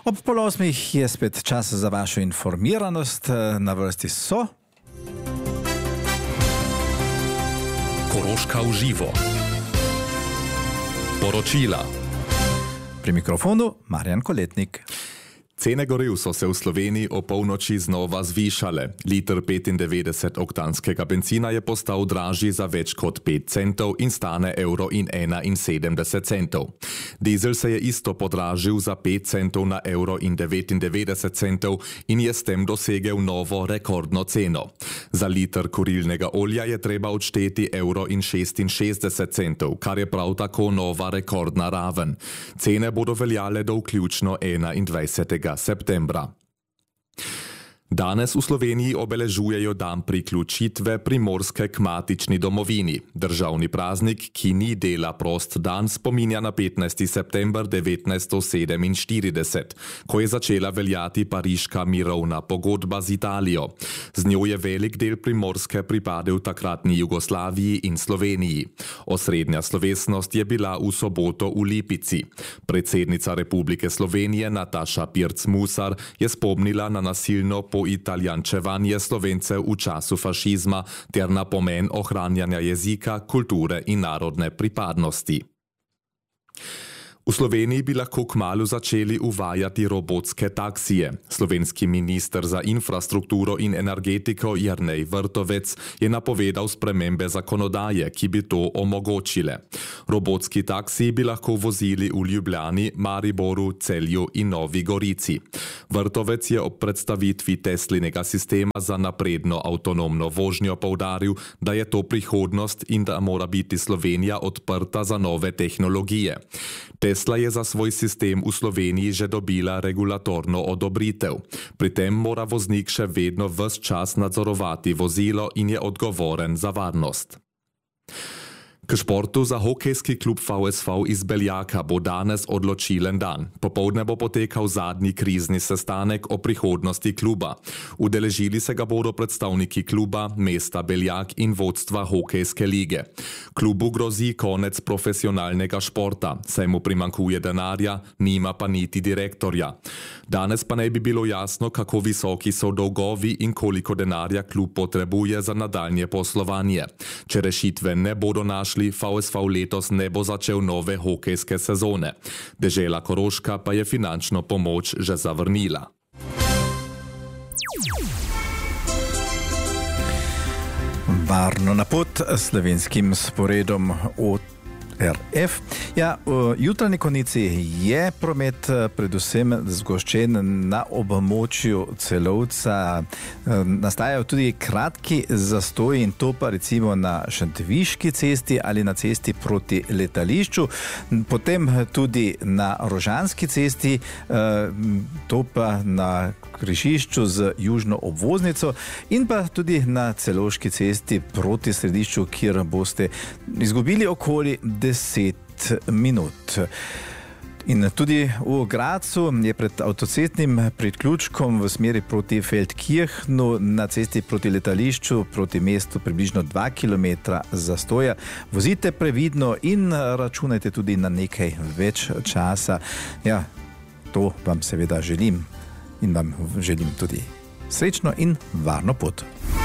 Ob 7:30 je spet čas za vašo informiranost. Na vrsti so Koroška v živo. Poročila. Pri mikrofonu Marjan Koletnik. Cene goriv so se v Sloveniji o polnoči znova zvišale. Liter 95-oktanskega bencina je postal dražji za več kot 5 centov in stane €1,71. Dizel se je isto podražil za 5 centov na €1,99 in je s tem dosegel novo rekordno ceno. Za liter kurilnega olja je treba odšteti €1,66, kar je prav tako nova rekordna raven. Cene bodo veljale do vključno 21. septembra. Danes v Sloveniji obeležujejo dan priključitve Primorske k matični domovini. Državni praznik, ki ni dela prost dan, spominja na 15. september 1947, ko je začela veljati pariška mirovna pogodba z Italijo. Z njo je velik del Primorske pripadel takratni Jugoslaviji in Sloveniji. Osrednja slovesnost je bila v soboto v Lipici. Predsednica Republike Slovenije Nataša Pirc-Musar je spomnila na nasilno italijančevanje Slovencev v času fašizma ter na pomen ohranjanja jezika, kulture in narodne pripadnosti. V Sloveniji bi lahko kmalu začeli uvajati robotske taksije. Slovenski minister za infrastrukturo in energetiko Jernej Vrtovec je napovedal spremembe zakonodaje, ki bi to omogočile. Robotski taksiji bi lahko vozili v Ljubljani, Mariboru, Celju in Novi Gorici. Vrtovec je ob predstavitvi Teslinega sistema za napredno avtonomno vožnjo poudaril, da je to prihodnost in da mora biti Slovenija odprta za nove tehnologije. Tesla je za svoj sistem v Sloveniji že dobila regulatorno odobritev. Pri tem mora voznik še vedno ves čas nadzorovati vozilo in je odgovoren za varnost. K športu za hokejski klub VSV iz Beljaka bo danes odločilen dan. Popoldne bo potekal zadnji krizni sestanek o prihodnosti kluba. Udeležili se ga bodo predstavniki kluba, mesta Beljak in vodstva hokejske lige. Klubu grozi konec profesionalnega športa, saj mu primanjkuje denarja, nima pa niti direktorja. Danes pa naj bi bilo jasno, kako visoki so dolgovi in koliko denarja klub potrebuje za nadaljnje poslovanje. Če rešitve ne bodo našli, VSV letos ne bo začel nove hokejske sezone. Dežela Koroška pa je finančno pomoč že zavrnila. Varno na pot slovenskim sporedom ORF. Ja, v jutranji konici je promet predvsem zgoščen na območju Celovca. Nastajajo tudi kratki zastoji in to pa recimo na Šentviški cesti ali na cesti proti letališču. Potem tudi na Rožanski cesti, to pa na križišču z južno obvoznico in pa tudi na Celovški cesti proti središču, kjer boste izgubili okoli 10 minut. In tudi v Gradcu je pred avtocestnim priključkom v smeri proti Feldkirchnu na cesti proti letališču, proti mestu približno 2 km zastoja. Vozite previdno in računajte tudi na nekaj več časa. Ja, to vam seveda želim in vam želim tudi srečno in varno pot.